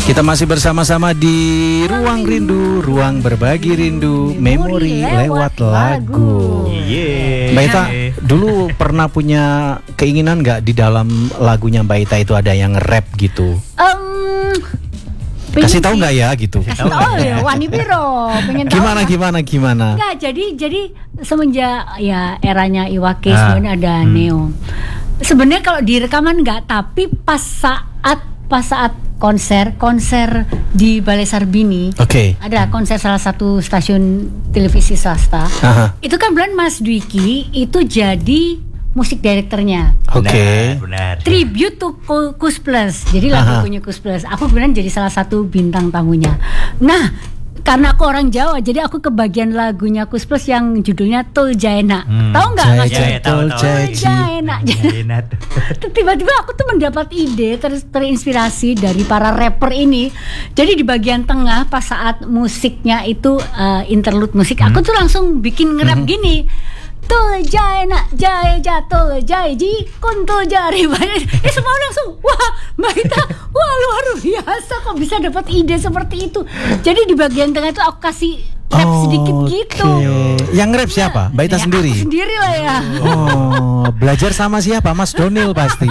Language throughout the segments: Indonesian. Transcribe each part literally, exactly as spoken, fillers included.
Kita masih bersama-sama di Ruang Rindu, Ruang Berbagi Rindu, Memori lewat lagu. Yeah. Mbak Ita, dulu pernah punya keinginan nggak di dalam lagunya Mbak Ita itu ada yang rap gitu? Um, Kasih tahu nggak ya gitu? Kasih tahu ya, Wani Biro. Pengen tahu Gimana nggak? gimana gimana? Enggak, jadi jadi semenjak ya eranya Iwake Ah. sebenarnya ada Hmm. Neo. Sebenarnya kalau di rekaman enggak, tapi pas saat pas saat konser konser di Balai Sarbini, Oke. ada konser salah satu stasiun televisi swasta. Aha. Itu kan bulan Mas Dwiki itu jadi musik direkturnya. Oke. Benar, benar. Tribute to Ku- Kus Plus. Jadi Aha. lagu punya Kus Plus. Aku kemudian jadi salah satu bintang tamunya. Nah, karena aku orang Jawa, jadi aku kebagian lagunya Kus Plus yang judulnya Tul Jaena. Hmm. Tahu nggak Jaya, Mas? jaya, tahu, tul, tahu. jaya, Tul Jaena. Jaina tuh. Tiba-tiba aku tuh mendapat ide ter- terinspirasi dari para rapper ini. Jadi di bagian tengah pas saat musiknya itu uh, interlude musik, aku tuh langsung bikin nge-rap gini. Tul Jaena, jaya jatuh jaya ji kuntul jari banyak. Eh semua langsung wah Mbak Ita, wah luar biasa kok bisa dapat ide seperti itu. Jadi di bagian tengah itu aku kasih rap sedikit Oke. gitu. Yang rap siapa? Mbak Ita Ya, sendiri? Aku sendiri lah ya. Oh, belajar sama siapa? Mas Donil pasti.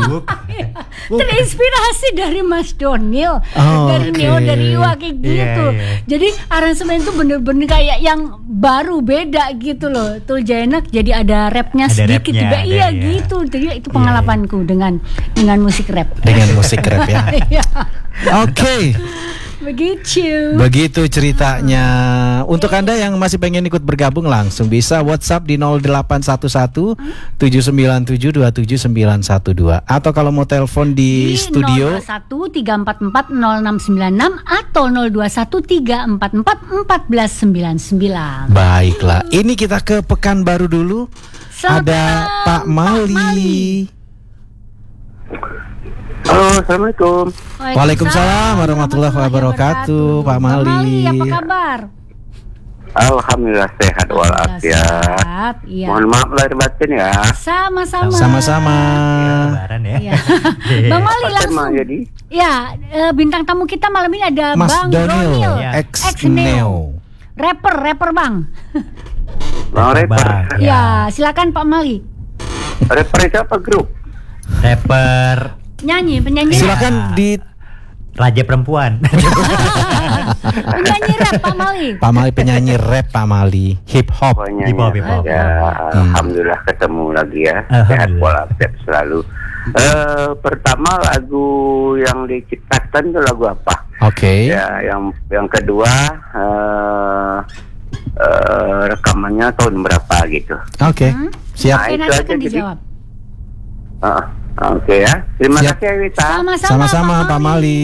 Terinspirasi dari Mas Donil, Oh, dari oke. Neo, dari Iwa kayak gitu. Iya, iya. Jadi aransemen itu bener-bener kayak yang baru beda gitu loh. Tul Jaenak jadi ada rapnya Ada sedikit rapnya, juga. ada, Iya iya. gitu. Jadi itu pengalamanku dengan dengan musik rap. Dengan musik rap ya. Iya. Oke. Begitu. Begitu ceritanya. Untuk Anda yang masih pengen ikut bergabung, langsung bisa WhatsApp di nol delapan satu satu tujuh sembilan tujuh dua tujuh sembilan satu dua. Atau kalau mau telepon di, studio nol dua satu tiga empat empat nol enam sembilan enam atau nol dua satu tiga empat empat empat sembilan sembilan. Baiklah, ini kita ke Pekanbaru dulu. Selamat Ada malam, Pak Mali. Halo, assalamualaikum. Waalaikumsalam warahmatullahi wabarakatuh, Pak Mali. Pak Mali, apa kabar? Alhamdulillah sehat walafiat. Sehat, iya. Mohon maaf lahir batin ya. Sama-sama. Sama-sama. Lebaran ya. Iya. Bang Mali Pak langsung. Tema jadi. Ya, eh, bintang tamu kita malam ini ada Mas Bang Donil, Donil, Ya. ex ex Neo. Neo. Rapper, rapper Bang. Bang rapper. Bang. Ya. Ya, silakan Pak Mali. Rapper itu apa grup? Rapper Nyanyi, penyanyi rap. Silakan di Raja Perempuan. Penyanyi rap Pak Mali. Pak Mali penyanyi rap, Pak Mali hip hop. Pokoknya Hip hop, hip hop. ya. Alhamdulillah ketemu lagi ya. Sehat Alhamdulillah. walafiat selalu. Eh, pertama lagu yang diciptakan itu lagu apa? Oke. Ya, yang yang kedua eh eh, rekamannya tahun berapa gitu. Oke. Hmm? Siap. Nah, Oke, itu nanti aja akan jadi. dijawab. Ah, Oke ya. Terima Siap. kasih Wita. Sama-sama, Sama-sama Pak Mali.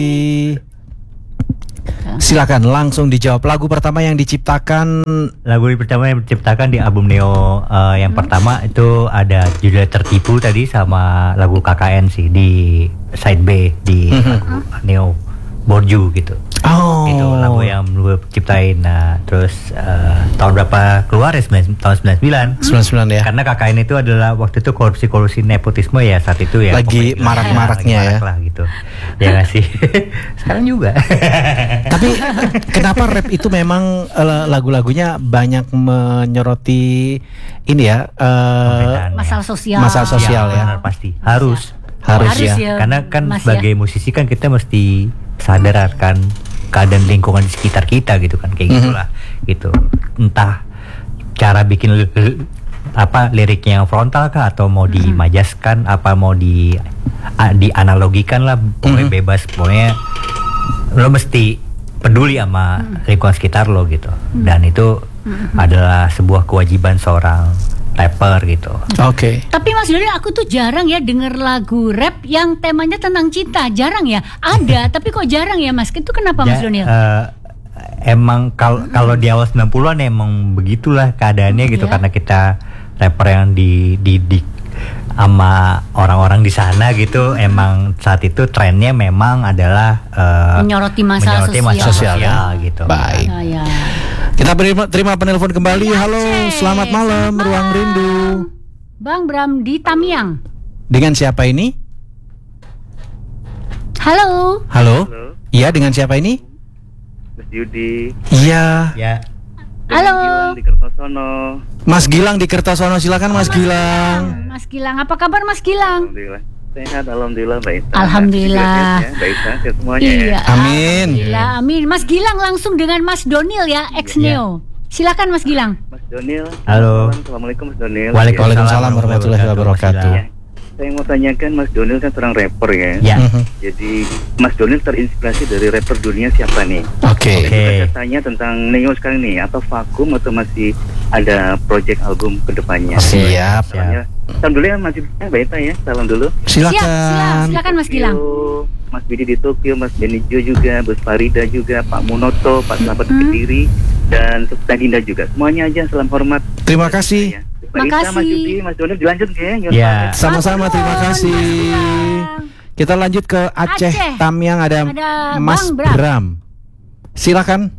Silakan langsung dijawab. Lagu pertama yang diciptakan Lagu pertama yang diciptakan di album Neo eh, yang pertama itu ada judulnya Tertipu tadi sama lagu K K N sih di side B di lagu Neo Borju gitu. Oh. Itu lagu yang gue ciptain. Nah, terus eh, tahun berapa keluar ya? sembilan- tahun sembilan puluh sembilan. sembilan puluh sembilan ya. Karena K K N itu adalah waktu itu korupsi-korupsi nepotisme ya saat itu ya. Lagi Pokoknya marak-maraknya lagi ya. marak lah gitu. Ya nggak sih. Sekarang juga. Tapi kenapa rap itu memang eh, lagu-lagunya banyak menyoroti ini ya, eh, Pemerintahan, ya. Masalah sosial. Masalah sosial ya. Benar pasti. Harus. Harus, Harus ya. ya. Karena kan Mas, sebagai musisi kan kita mesti sadar akan keadaan lingkungan di sekitar kita gitu kan kayak Mhm. gitulah gitu. Entah cara bikin li- li- apa liriknya yang frontal kah atau mau dimajaskan apa mau di a- dianalogikan lah pokoknya Mhm. bebas pokoknya lo mesti peduli sama lingkungan sekitar lo gitu dan itu adalah sebuah kewajiban seorang rapper gitu. Oke. Tapi Mas Donil, aku tuh jarang ya denger lagu rap yang temanya tentang cinta. Jarang ya. Ada, tapi kok jarang ya Mas? Itu kenapa Mas Ja- Donil? eh, emang kalau kalau di awal sembilan puluhan emang begitulah keadaannya gitu Iya. karena kita rapper yang dididik sama orang-orang di sana gitu emang saat itu trennya memang adalah eh, Menyoroti masalah menyoroti sosial. masalah Sosial, ya. gitu. Baik. Ah, ya. Kita terima, terima penelpon kembali. Halo, selamat malam, Selamat Ruang malam. Rindu. Bang Bram di Tamiang. Dengan siapa ini? Halo. Halo. Iya, dengan siapa ini? Mas Yudi. Iya. Ya. Halo. Gilang di Kertosono. Mas Gilang di Kertosono, silakan Mas Gilang. Mas Gilang, apa kabar Mas Gilang? Alhamdulillah. Sehat, alhamdulillah Mbak Ita. Alhamdulillah. Ya, Mbak Ita, sehat semuanya Iya. ya. Amin. Alhamdulillah, amin. Mas Gilang langsung dengan Mas Donil ya, ex Neo. Silakan Mas Gilang. Mas Donil. Halo. Assalamualaikum Mas Donil. Waalaikumsalam warahmatullahi wabarakatuh. Ya. Saya mau tanyakan, Mas Donil kan seorang rapper ya. Ya. Mhm. Jadi Mas Donil terinspirasi dari rapper dunia siapa nih? Oke. Oke. Saya tanya tentang Neo sekarang nih, atau vakum atau masih ada project album kedepannya? Siap. Soalnya, salam dulu ya Mas Yudi, Mbak Ita ya, salam dulu. Siap, siap. Silakan. Silakan Mas Gilang. Tokyo, Mas Bidi di Tokyo, Mas Benijo juga, Bos Farida juga, Pak Munoto, Pak Selamat Hmm. Kediri, dan Sultan Dinda juga. Semuanya aja, salam hormat. Terima kasih. Ya. Mbak Ita, Mas Makasih. Yudi, Mas Donil dilanjut ya. Ya. Sama-sama, terima kasih. Kita lanjut ke Aceh, Aceh. Tamiang, ada, Ada Mas Bang Bram. Bram. Silakan.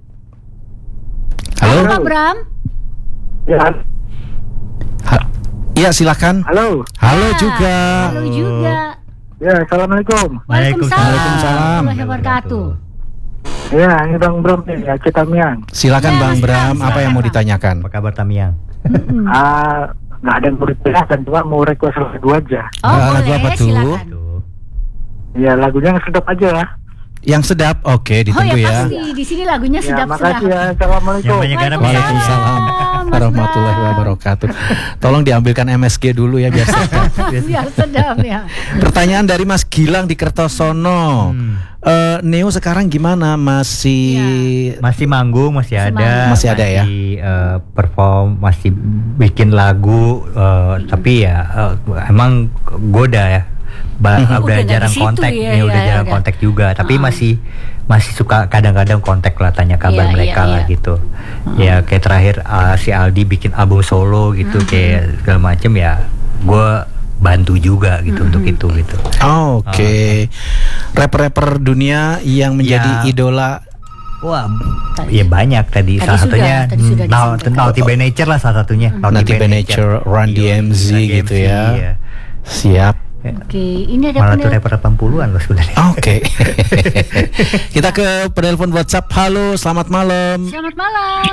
Halo. Halo Pak Bram. Ya, Ha- Iya, silakan. halo. Halo Ya, juga. Halo juga. Ya, assalamualaikum. Waalaikumsalam. Waalaikumsalam. Warahmatullahi wabarakatuh. Ya, ini Bang Bram nih, ya kita Miang. Silakan Ya, Bang Mas Bram, Bram, apa yang mau ditanyakan? Apa kabar Tamiang? Mm-mm. Ah, nggak ada yang mau ditanyakan, cuma mau request lagu aja. Oh, Nah, lagu boleh, apa tuh? silakan. Tuh. Ya, lagunya yang sedap aja ya. Yang sedap, oke, Oh ditunggu ya ya. pasti di sini lagunya Ya, sedap-sedap. makasih ya. Assalamualaikum. Yang banyak garam. Waalaikumsalam Mas warahmatullahi Bram. wabarakatuh. Tolong diambilkan M S G dulu ya biar sedap. Biar sedap ya. Pertanyaan dari Mas Gilang di Kertosono. Hmm. Eh, Neo sekarang gimana? Masih Masih manggung, masih Masih ada, manggung. Masih ada ya? eh, perform, masih bikin lagu, eh, tapi ya eh, emang goda ya. Ba- Mhm. udah Udah nggak jarang di situ kontak, ya, ya, udah ya, jarang udah. kontak juga. Tapi Ah. masih masih suka kadang-kadang kontak lah, tanya kabar Iya, mereka iya, lah iya. gitu. Ya kayak terakhir uh, si Aldi bikin album solo gitu, kayak segala macem ya. Gue bantu juga gitu untuk itu gitu. Oh, oke. Rapper-rapper dunia yang menjadi Ya. idola. Wah, Tadi- ya banyak tadi. tadi salah sudah, satunya tadi sudah Now- disampaikan. Naughty by Nature lah salah satunya. Naughty by Nature, Run D M Z Iya, gitu D M Z, ya. iya. Siap. Oke, ini ada Malah tuh penel- rapper delapan puluhan loh sebenarnya. Oke. Kita ke penelpon WhatsApp. Halo, selamat malam. Selamat malam.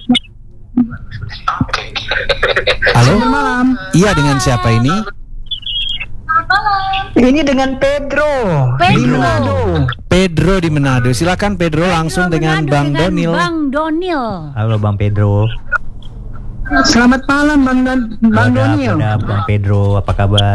Halo. Iya, dengan siapa ini? Ini dengan Pedro. Pedro. Pedro di Manado. Silakan Pedro langsung dengan Manado Bang dengan Donil. Bang Donil. Halo Bang Pedro. Selamat malam Bang Don Bang Ada- Donil. ada Bang Pedro, apa kabar?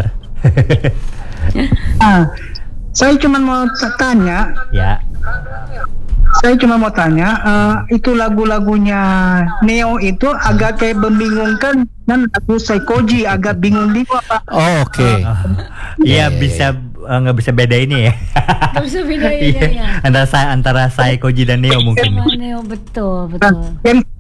Ah, saya cuma mau t- tanya, Ya, saya cuma mau tanya, eh, itu lagu-lagunya Neo itu agak kayak membingungkan dan lagu Saikoji agak bingung juga Pak. Oh, oke. iya bisa eh, nggak bisa beda ini ya. Gak bisa bedain Iya, ya. antara saya antara saya Koji dan Neo mungkin. Sama Neo, betul, Nah, betul. yang